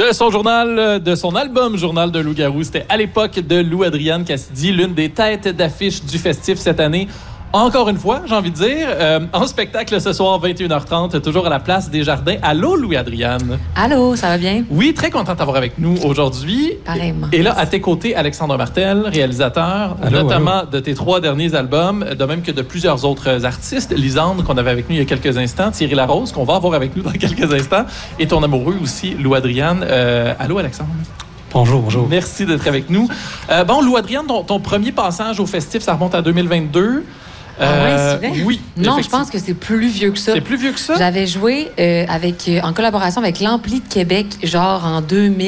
de son journal, de son album Journal de loup-garou. C'était à l'époque de Lou-Adriane Cassidy, l'une des têtes d'affiche du festif cette année. Encore une fois, j'ai envie de dire, en spectacle ce soir, 21h30, toujours à la place des Jardins. Allô, Louis-Adriane? Allô, ça va bien? Oui, très content d'avoir avec nous aujourd'hui. Pareillement. Et là, à tes côtés, Alexandre Martel, réalisateur, notamment de tes 3 derniers albums, de même que de plusieurs autres artistes. Lisandre, qu'on avait avec nous il y a quelques instants, Thierry Larose, qu'on va avoir avec nous dans quelques instants, et ton amoureux aussi, Lou-Adriane. Allô, Alexandre? Bonjour. Merci d'être avec nous. Lou-Adriane, ton premier passage au festif, ça remonte à 2022. Ah ouais, c'est vrai? Oui. Non, je pense que c'est plus vieux que ça. C'est plus vieux que ça? J'avais joué en collaboration avec l'Ampli de Québec, genre en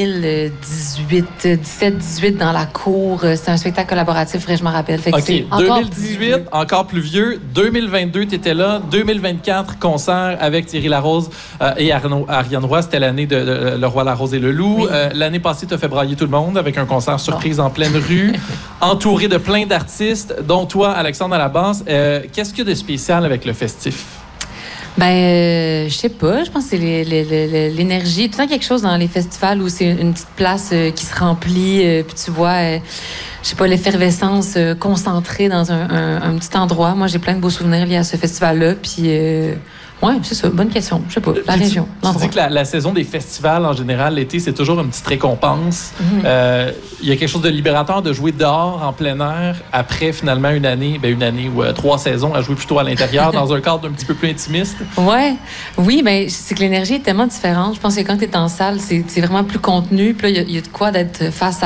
17-18 dans la cour. C'est un spectacle collaboratif, je m'en rappelle. Fait que OK, 2018, encore plus vieux. 2022, tu étais là. 2024, concert avec Thierry Larose et Ariane Roy. C'était l'année de Le Roi, la Rose et le Loup. Oui. L'année passée, tu as fait brailler tout le monde avec un concert surprise en pleine rue, entouré de plein d'artistes, dont toi, Alexandre, à la basse. Qu'est-ce qu'il y a de spécial avec le festif? Je sais pas. Je pense que c'est l'énergie. Tout le temps quelque chose dans les festivals où c'est une petite place qui se remplit, puis tu vois, je sais pas, l'effervescence concentrée dans un petit endroit. Moi, j'ai plein de beaux souvenirs liés à ce festival-là, puis... Oui, c'est ça. Bonne question. Je sais pas. La région. Tu dis que la saison des festivals, en général, l'été, c'est toujours une petite récompense. Il y a quelque chose de libérateur de jouer dehors, en plein air, après, finalement, une année ou 3 saisons à jouer plutôt à l'intérieur, dans un cadre un petit peu plus intimiste. Oui, mais c'est que l'énergie est tellement différente. Je pense que quand tu es en salle, c'est vraiment plus contenu. Puis là, il y a de quoi d'être face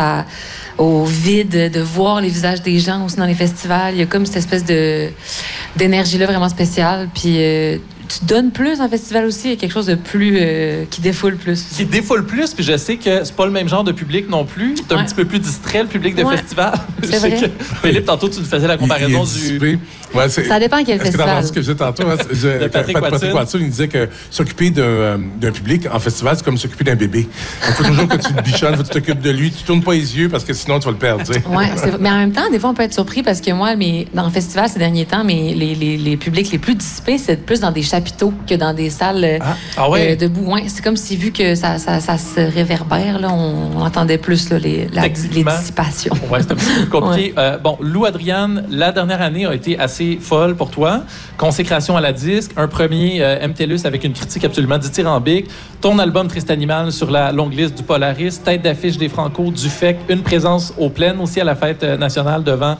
au vide, de voir les visages des gens aussi dans les festivals. Il y a comme cette espèce d'énergie-là vraiment spéciale. Puis... tu donnes plus en festival aussi, il y a quelque chose de plus qui défoule plus. Qui défoule plus, puis je sais que c'est pas le même genre de public non plus. C'est un petit peu plus distrait, le public de festival. C'est vrai. Philippe, tantôt, tu nous faisais la comparaison du... Ouais, ça dépend quel festival. Est-ce que je disais tantôt, Patrick Watson, il disait que s'occuper d'un public en festival, c'est comme s'occuper d'un bébé. Il faut toujours que tu le bichonnes, faut que tu t'occupes de lui, tu tournes pas les yeux parce que sinon tu vas le perdre. Oui, mais en même temps, des fois, on peut être surpris parce que moi, dans le festival ces derniers temps, les publics les plus dissipés, c'est plus dans des chapiteaux que dans des salles debout. Ouais, c'est comme si, vu que ça se réverbère, là, on entendait plus là, les dissipations. Oui, c'est un petit peu plus compliqué. Lou-Adriane, la dernière année a été assez folle pour toi. Consécration à la disque, un premier MTLUS avec une critique absolument dithyrambique, ton album Triste Animal sur la longue liste du Polaris, tête d'affiche des Franco, du FEC, une présence au Plaines aussi à la fête nationale devant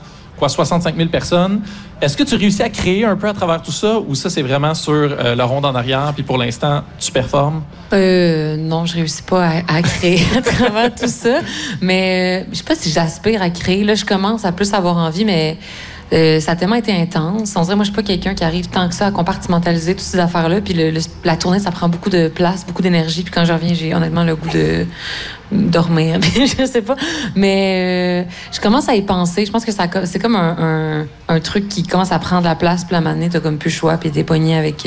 65 000 personnes. Est-ce que tu réussis à créer un peu à travers tout ça ou ça, c'est vraiment sur le ronde en arrière puis pour l'instant, tu performes? Non, je réussis pas à créer à travers tout ça. Mais je sais pas si j'aspire à créer. Là, je commence à plus avoir envie, mais ça a tellement été intense. On dirait, moi, je suis pas quelqu'un qui arrive tant que ça à compartimentaliser toutes ces affaires-là. Puis la tournée, ça prend beaucoup de place, beaucoup d'énergie. Puis quand je reviens, j'ai honnêtement le goût de dormir. Je sais pas. Mais je commence à y penser. Je pense que c'est comme un truc qui commence à prendre la place. Puis à un moment donné, t'as comme plus le choix. Puis t'es pogné avec